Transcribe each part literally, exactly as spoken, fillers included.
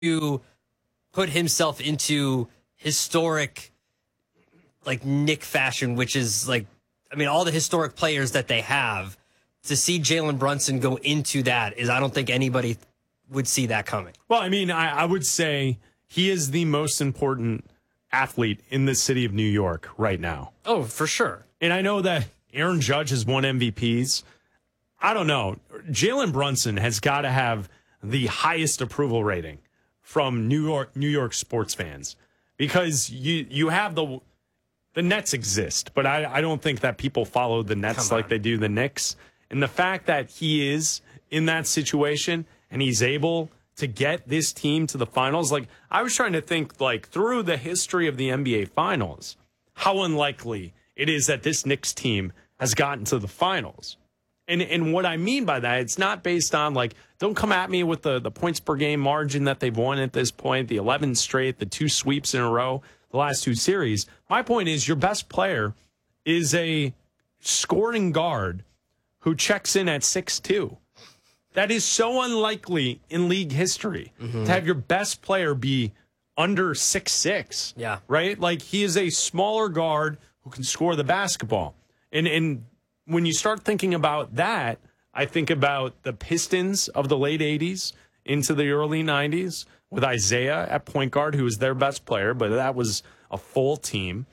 to put himself into historic, like, Knick fashion, which is, like, I mean, all the historic players that they have, to see Jalen Brunson go into that is, I don't think anybody would see that coming. Well, I mean, I, I would say he is the most important athlete in the city of New York right now. Oh, for sure. And I know that Aaron Judge has won M V Ps. I don't know. Jalen Brunson has got to have the highest approval rating from New York New York sports fans, because you you have the the Nets exist, but I, I don't think that people follow the Nets like they do the Knicks. And the fact that he is in that situation and he's able to get this team to the finals, like, I was trying to think, like, through the history of the N B A finals, how unlikely it is that this Knicks team has gotten to the finals. And and what I mean by that, it's not based on, like, don't come at me with the, the points per game margin that they've won at this point, the eleven straight, the two sweeps in a row, the last two series. My point is, your best player is a scoring guard who checks in at six two. That is so unlikely in league history, mm-hmm. to have your best player be under six six. Yeah. Right? Like, he is a smaller guard who can score the basketball. And and when you start thinking about that, I think about the Pistons of the late eighties into the early nineties with Isaiah at point guard, who was their best player, but that was a full team.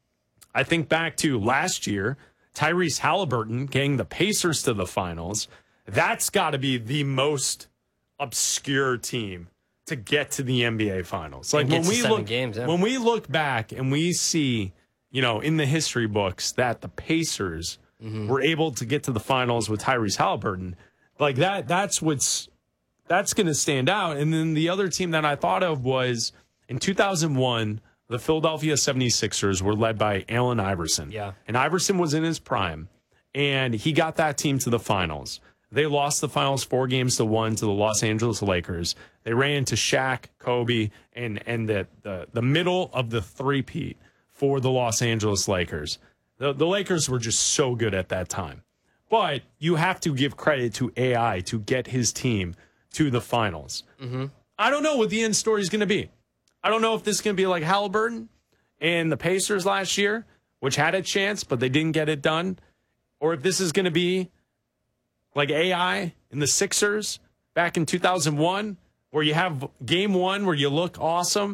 I think back to last year, Tyrese Halliburton getting the Pacers to the finals. That's got to be the most obscure team to get to the N B A finals. Like, when we look games, yeah. when we look back and we see, you know, in the history books that the Pacers mm-hmm. were able to get to the finals with Tyrese Halliburton, like, that that's what's that's going to stand out. And then the other team that I thought of was in two thousand one, the Philadelphia seventy-sixers were led by Allen Iverson. Yeah. And Iverson was in his prime, and he got that team to the finals. They lost the finals four games to one to the Los Angeles Lakers. They ran into Shaq, Kobe, and and the the, the middle of the three-peat for the Los Angeles Lakers. The, the Lakers were just so good at that time. But you have to give credit to A I to get his team to the finals. Mm-hmm. I don't know what the end story is going to be. I don't know if this is going to be like Halliburton and the Pacers last year, which had a chance, but they didn't get it done. Or if this is going to be like A I and the Sixers back in two thousand one, where you have game one where you look awesome,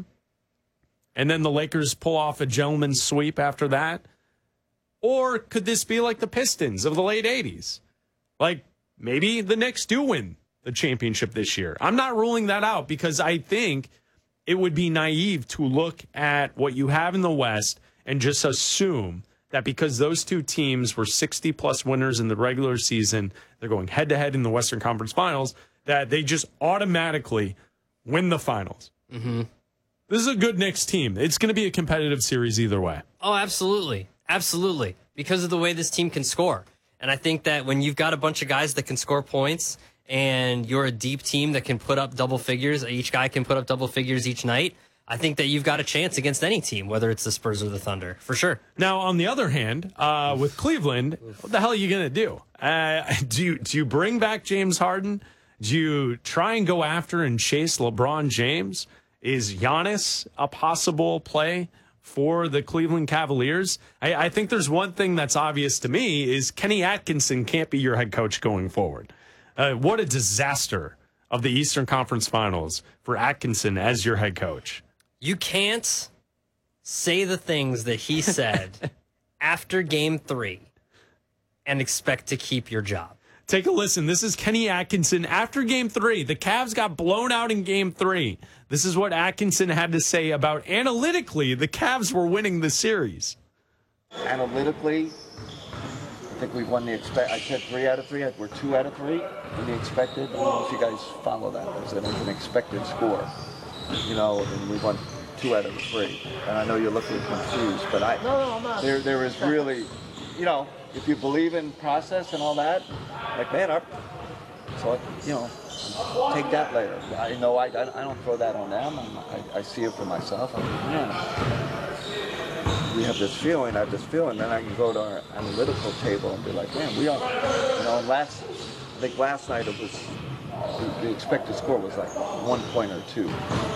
and then the Lakers pull off a gentleman's sweep after that. Or could this be like the Pistons of the late eighties? Like, maybe the Knicks do win the championship this year. I'm not ruling that out, because I think it would be naive to look at what you have in the West and just assume that because those two teams were sixty-plus winners in the regular season, they're going head-to-head in the Western Conference Finals, that they just automatically win the finals. Mm-hmm. This is a good Knicks team. It's going to be a competitive series either way. Oh, absolutely. Absolutely. Because of the way this team can score. And I think that when you've got a bunch of guys that can score points and you're a deep team that can put up double figures, each guy can put up double figures each night, I think that you've got a chance against any team, whether it's the Spurs or the Thunder, for sure. Now, on the other hand, uh, with Cleveland, what the hell are you going to do? Uh, do you, do you bring back James Harden? Do you try and go after and chase LeBron James? Is Giannis a possible play for the Cleveland Cavaliers? I, I think there's one thing that's obvious to me is Kenny Atkinson can't be your head coach going forward. Uh, what a disaster of the Eastern Conference Finals for Atkinson as your head coach. You can't say the things that he said after game three and expect to keep your job. Take a listen. This is Kenny Atkinson after game three. The Cavs got blown out in game three. This is what Atkinson had to say about analytically the Cavs were winning the series. Analytically, I think we won the expect. I said three out of three. We're two out of three in the expected. I don't know if you guys follow that. It was an expected score. You know, and we won two out of the three. And I know you're looking confused, but I no, no, I'm not. There, there is really, you know, if you believe in process and all that, like, man, our, so you know, take that later. I know I, I, I don't throw that on them. I'm, I, I see it for myself. I'm like, man, we have this feeling. I have this feeling. Then I can go to our analytical table and be like, man, we are, you know. Last, I think last night it was the, the expected score was like one point or two.